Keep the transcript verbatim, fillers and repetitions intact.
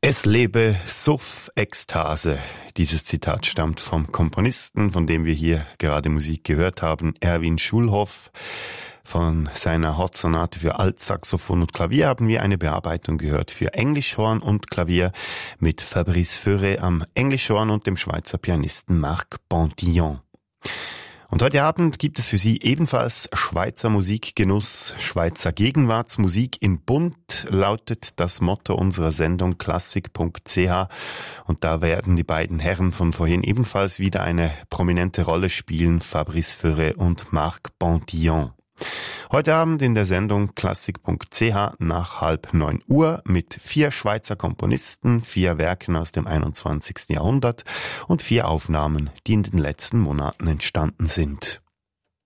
Es lebe Suff-Ekstase. Dieses Zitat stammt vom Komponisten, von dem wir hier gerade Musik gehört haben, Erwin Schulhoff. Von seiner Hornsonate für Altsaxophon und Klavier haben wir eine Bearbeitung gehört für Englischhorn und Klavier mit Fabrice Feuret am Englischhorn und dem Schweizer Pianisten Marc Bontillon. Und heute Abend gibt es für Sie ebenfalls Schweizer Musikgenuss. Schweizer Gegenwartsmusik in Bunt lautet das Motto unserer Sendung klassik punkt c h. Und da werden die beiden Herren von vorhin ebenfalls wieder eine prominente Rolle spielen, Fabrice Feuret und Marc Bontillon. Heute Abend in der Sendung klassik punkt c h nach halb neun Uhr mit vier Schweizer Komponisten, vier Werken aus dem einundzwanzigsten Jahrhundert und vier Aufnahmen, die in den letzten Monaten entstanden sind.